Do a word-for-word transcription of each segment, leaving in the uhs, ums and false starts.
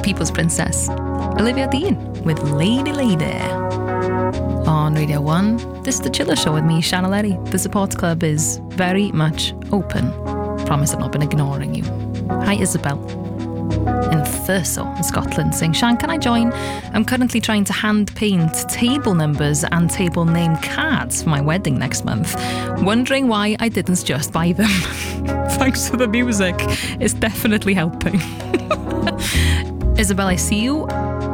People's Princess, Olivia Dean with Lady Lady. On Radio one, this is The Chiller Show with me, Shanna Lerry. The Support Club is very much open. Promise I've not been ignoring you. Hi Isabel in Thurso in Scotland saying, Shan, can I join? I'm currently trying to hand paint table numbers and table name cards for my wedding next month. Wondering why I didn't just buy them. Thanks for the music. It's definitely helping. Isabel, I see you.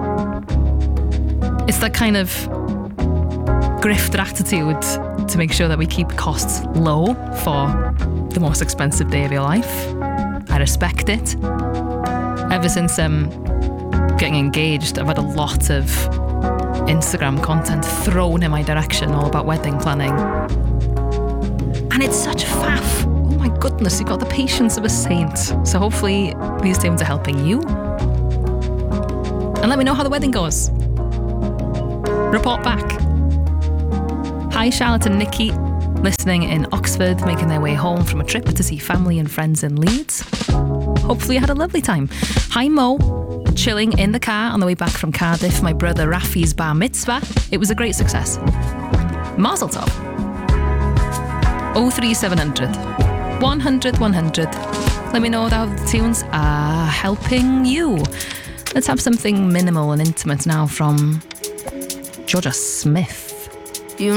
It's that kind of grifter attitude to make sure that we keep costs low for the most expensive day of your life. I respect it. Ever since um, getting engaged, I've had a lot of Instagram content thrown in my direction all about wedding planning. And it's such faff. Oh my goodness, you've got the patience of a saint. So hopefully these things are helping you. And let me know how the wedding goes. Report back. Hi Charlotte and Nikki, listening in Oxford, making their way home from a trip to see family and friends in Leeds. Hopefully you had a lovely time. Hi Mo, chilling in the car on the way back from Cardiff, my brother Rafi's bar mitzvah. It was a great success. Mazel tov. oh three seven hundred, one hundred, one hundred. Let me know how the tunes are helping you. Let's have something minimal and intimate now from Georgia Smith.